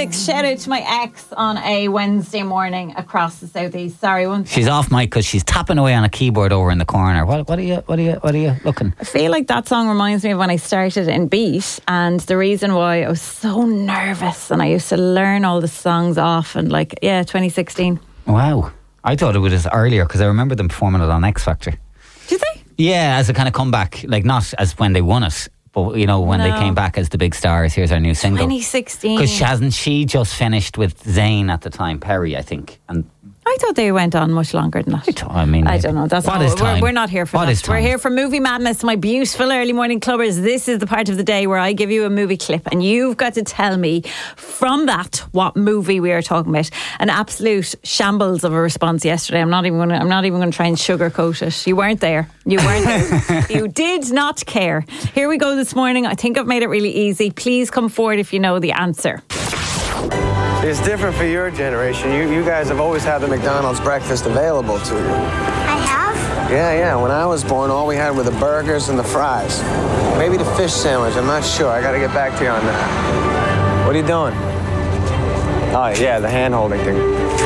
6. Shout out to my ex on a Wednesday morning across the southeast. Sorry, one. She's off mic because she's tapping away on a keyboard over in the corner. What are you looking? I feel like that song reminds me of when I started in Beat, and the reason why I was so nervous, and I used to learn all the songs off, and 2016. Wow, I thought it was earlier because I remember them performing it on X Factor. Did they? Yeah, as a kind of comeback, not as when they won it. But, when they came back as the big stars, here's our new single. 2016. Because hasn't she just finished with Zayn at the time, Perry, I think. And I thought they went on much longer than that. I don't know. That's what is time? We're not here for what that. Is time? We're here for Movie Madness, my beautiful early morning clubbers. This is the part of the day where I give you a movie clip and you've got to tell me from that what movie we are talking about. An absolute shambles of a response yesterday. I'm not even going to try and sugarcoat it. You weren't there. You did not care. Here we go this morning. I think I've made it really easy. Please come forward if you know the answer. It's different for your generation. You guys have always had the McDonald's breakfast available to you. I have? Yeah. When I was born, all we had were the burgers and the fries. Maybe the fish sandwich. I'm not sure. I got to get back to you on that. What are you doing? Oh, yeah, the hand-holding thing.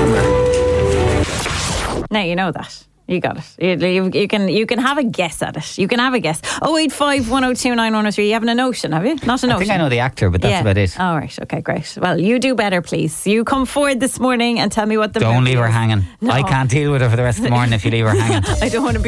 Now you know that. You got it. You can have a guess at it. You can have a guess. 085 102 9103. You haven't a notion, have you? Not a notion. I think I know the actor, but that's about it. All right. Okay, great. Well, you do better, please. You come forward this morning and tell me what the Don't movie leave her is. hanging. No. I can't deal with her for the rest of the morning if you leave her hanging. I don't want to be